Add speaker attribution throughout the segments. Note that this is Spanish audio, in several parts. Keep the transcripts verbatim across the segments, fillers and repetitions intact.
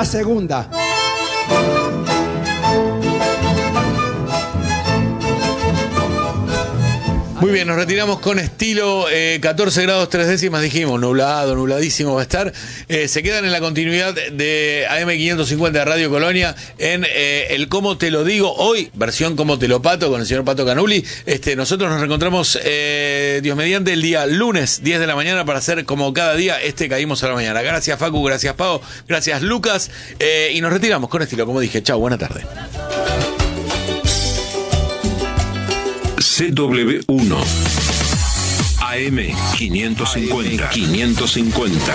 Speaker 1: segunda.
Speaker 2: Muy bien, nos retiramos con estilo, eh, catorce grados tres décimas, dijimos, nublado, nubladísimo va a estar. Eh, se quedan en la continuidad de A M quinientos cincuenta de Radio Colonia en eh, el Cómo Te Lo Digo, hoy, versión Cómo Te Lo Pato, con el señor Pato Canuli. Este, nosotros nos reencontramos, eh, Dios mediante, el día lunes, diez de la mañana, para hacer como cada día este Caímos a la Mañana. Gracias Facu, gracias Pau, gracias Lucas, eh, y nos retiramos con estilo, como dije. Chau, buena tarde.
Speaker 3: C W uno A M quinientos cincuenta quinientos cincuenta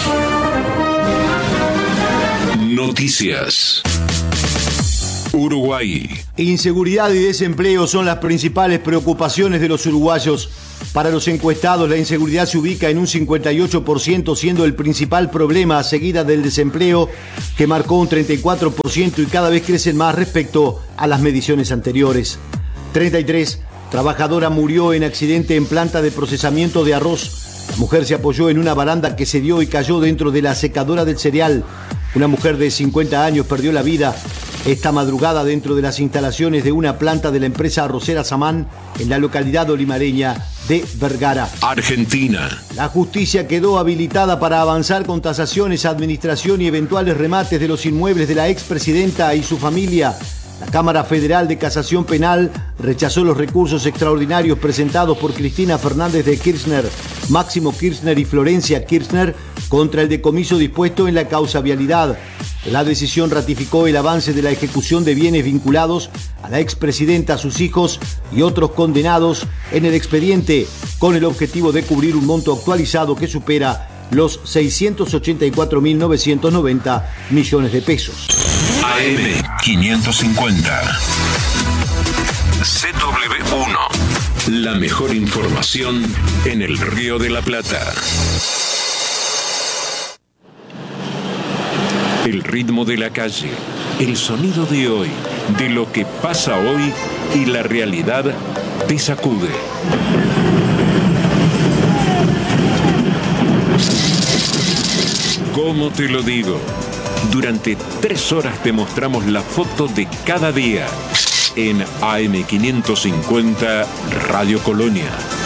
Speaker 3: Noticias. Uruguay.
Speaker 4: Inseguridad y desempleo son las principales preocupaciones de los uruguayos. Para los encuestados, la inseguridad se ubica en un cincuenta y ocho por ciento, siendo el principal problema, seguida del desempleo, que marcó un treinta y cuatro por ciento y cada vez crecen más respecto a las mediciones anteriores. treinta y tres. Trabajadora murió en accidente en planta de procesamiento de arroz. La mujer se apoyó en una baranda que se dio y cayó dentro de la secadora del cereal. Una mujer de cincuenta años perdió la vida esta madrugada dentro de las instalaciones de una planta de la empresa arrocera Samán en la localidad olimareña de Vergara.
Speaker 3: Argentina.
Speaker 4: La justicia quedó habilitada para avanzar con tasaciones, administración y eventuales remates de los inmuebles de la expresidenta y su familia. La Cámara Federal de Casación Penal rechazó los recursos extraordinarios presentados por Cristina Fernández de Kirchner, Máximo Kirchner y Florencia Kirchner contra el decomiso dispuesto en la causa vialidad. La decisión ratificó el avance de la ejecución de bienes vinculados a la expresidenta, sus hijos y otros condenados en el expediente, con el objetivo de cubrir un monto actualizado que supera los seiscientos ochenta y cuatro mil novecientos noventa millones de pesos.
Speaker 3: A M quinientos cincuenta C W uno. La mejor información en el Río de la Plata. El ritmo de la calle, el sonido de hoy, de lo que pasa hoy y la realidad te sacude. ¿Cómo te lo digo? Durante tres horas te mostramos la foto de cada día en A M quinientos cincuenta Radio Colonia.